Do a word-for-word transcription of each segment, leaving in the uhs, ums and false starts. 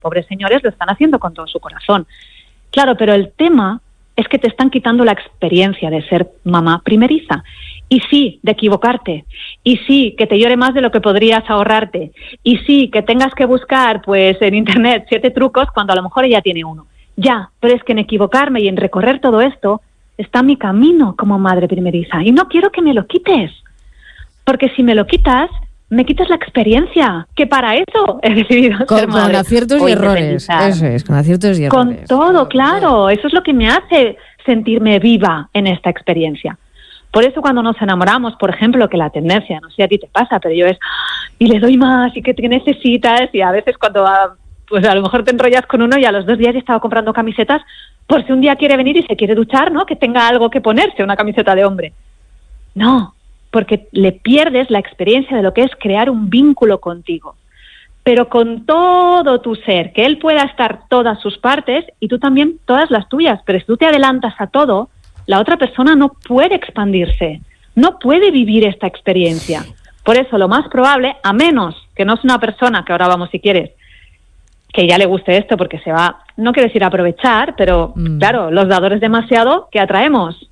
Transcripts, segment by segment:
pobres señores lo están haciendo con todo su corazón. Claro, pero el tema es que te están quitando la experiencia de ser mamá primeriza. Y sí, de equivocarte. Y sí, que te llore más de lo que podrías ahorrarte. Y sí, que tengas que buscar pues en internet siete trucos cuando a lo mejor ella tiene uno. Ya, pero es que en equivocarme y en recorrer todo esto está mi camino como madre primeriza. Y no quiero que me lo quites. Porque si me lo quitas, me quitas la experiencia, que para eso he decidido con, ser madre. Con aciertos y errores, eso es, con aciertos y errores. Con todo, claro, eso es lo que me hace sentirme viva en esta experiencia. Por eso cuando nos enamoramos, por ejemplo, que la tendencia, no sé si a ti te pasa, pero yo es, y le doy más, y que te necesitas, y a veces cuando, pues a lo mejor te enrollas con uno y a los dos días he estado comprando camisetas, por si un día quiere venir y se quiere duchar, ¿no? Que tenga algo que ponerse, una camiseta de hombre. No, porque le pierdes la experiencia de lo que es crear un vínculo contigo, pero con todo tu ser, que él pueda estar todas sus partes y tú también todas las tuyas, pero si tú te adelantas a todo, la otra persona no puede expandirse, no puede vivir esta experiencia. Por eso lo más probable, a menos que no es una persona, que ahora vamos si quieres, que ya le guste esto porque se va, no quiero decir aprovechar, pero mm. claro, los dadores demasiado, ¿qué atraemos?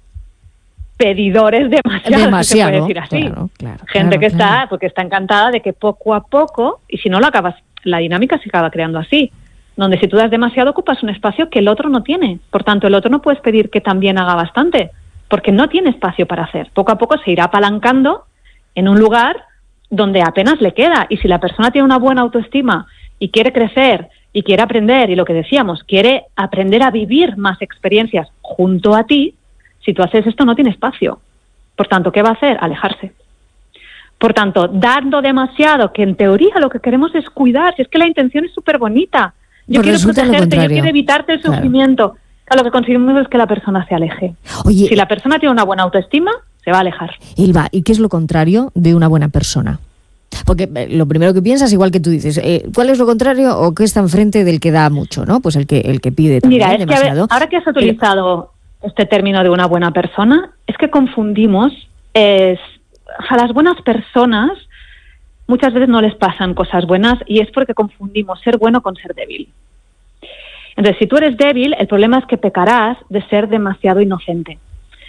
Pedidores demasiado, demasiado, se puede decir así. Claro, claro, Gente claro, que claro. está, porque está encantada de que poco a poco, y si no lo acabas, la dinámica se acaba creando así, donde si tú das demasiado ocupas un espacio que el otro no tiene. Por tanto, el otro no puedes pedir que también haga bastante, porque no tiene espacio para hacer. Poco a poco se irá apalancando en un lugar donde apenas le queda. Y si la persona tiene una buena autoestima y quiere crecer y quiere aprender, y lo que decíamos, quiere aprender a vivir más experiencias junto a ti, si tú haces esto no tiene espacio. Por tanto, ¿qué va a hacer? Alejarse. Por tanto, dando demasiado, que en teoría lo que queremos es cuidar, si es que la intención es súper bonita. Yo Pues quiero protegerte, yo quiero evitarte el sufrimiento. Claro. Lo que conseguimos es que la persona se aleje. Oye, si la persona tiene una buena autoestima, se va a alejar. Ilva, ¿y qué es lo contrario de una buena persona? Porque lo primero que piensas, igual que tú dices, eh, ¿cuál es lo contrario o qué está enfrente del que da mucho, ¿no? Pues el que el que pide también Mira, es demasiado. Que a ver, ahora que has utilizado Pero... este término de una buena persona, es que confundimos, es, a las buenas personas muchas veces no les pasan cosas buenas y es porque confundimos ser bueno con ser débil. Entonces, si tú eres débil, el problema es que pecarás de ser demasiado inocente,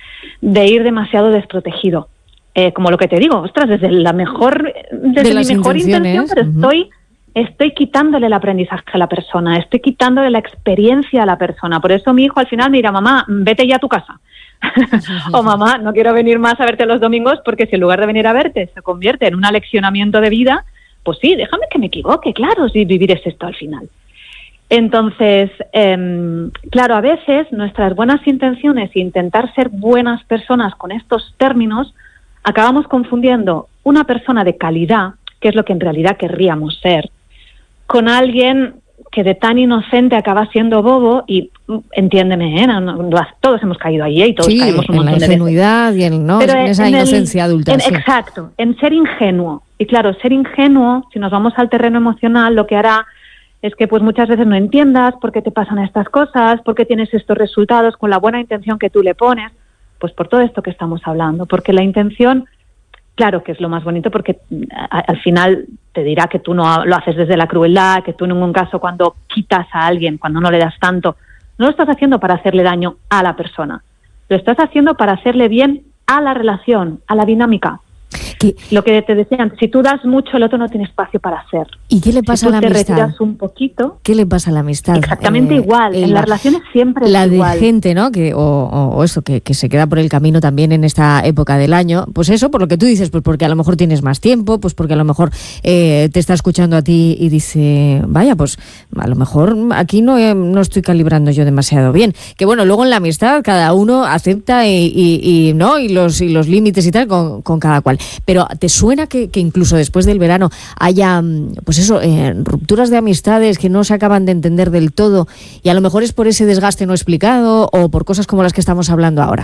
de ir demasiado desprotegido. Eh, como lo que te digo, ostras, desde la mejor, desde de mi mejor intención, pero uh-huh. estoy, estoy quitándole el aprendizaje a la persona, estoy quitándole la experiencia a la persona. Por eso mi hijo al final me dirá, mamá, vete ya a tu casa. Sí, sí, sí, o mamá, no quiero venir más a verte los domingos porque si en lugar de venir a verte se convierte en un aleccionamiento de vida, pues sí, déjame que me equivoque, claro, si vivir es esto al final. Entonces, eh, claro, a veces nuestras buenas intenciones e intentar ser buenas personas con estos términos, acabamos confundiendo una persona de calidad, que es lo que en realidad querríamos ser, con alguien que de tan inocente acaba siendo bobo y, entiéndeme, ¿eh? No, no, todos hemos caído ahí, ¿eh? Y todos sí, caemos un en montón la de ingenuidad veces. y en, ¿no? Pero en esa en inocencia el, adulta. En, sí. Exacto, en ser ingenuo. Y claro, ser ingenuo, si nos vamos al terreno emocional, lo que hará es que pues muchas veces no entiendas por qué te pasan estas cosas, por qué tienes estos resultados con la buena intención que tú le pones, pues por todo esto que estamos hablando, porque la intención, claro que es lo más bonito, porque a, al final te dirá que tú no lo haces desde la crueldad, que tú en ningún caso cuando quitas a alguien, cuando no le das tanto, no lo estás haciendo para hacerle daño a la persona, lo estás haciendo para hacerle bien a la relación, a la dinámica. ¿Qué? Lo que te decían, si tú das mucho, el otro no tiene espacio para hacer. ¿Y qué le pasa si a la te amistad? Retiras un poquito. ¿Qué le pasa a la amistad? Exactamente eh, igual. En la, las relaciones siempre la es igual. La de gente, ¿no? Que, o, o, o eso, que, que se queda por el camino también en esta época del año. Pues eso, por lo que tú dices, pues porque a lo mejor tienes más tiempo, pues porque a lo mejor eh, te está escuchando a ti y dice, vaya, pues a lo mejor aquí no, eh, no estoy calibrando yo demasiado bien. Que bueno, luego en la amistad cada uno acepta y, y, y no y los, y los límites y tal con, con cada cual. Pero ¿te suena que, que incluso después del verano haya, pues eso, eh, rupturas de amistades que no se acaban de entender del todo y a lo mejor es por ese desgaste no explicado o por cosas como las que estamos hablando ahora?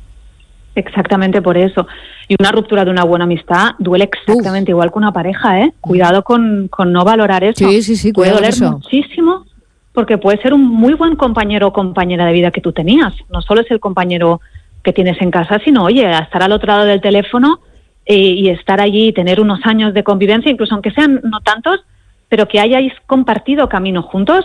Exactamente por eso. Y una ruptura de una buena amistad duele exactamente Uf. igual que una pareja, ¿eh? Cuidado con, con no valorar eso. Sí, sí, sí. Puede doler eso. muchísimo porque puede ser un muy buen compañero o compañera de vida que tú tenías. No solo es el compañero que tienes en casa, sino, oye, estar al otro lado del teléfono y estar allí, tener unos años de convivencia, incluso aunque sean no tantos, pero que hayáis compartido camino juntos,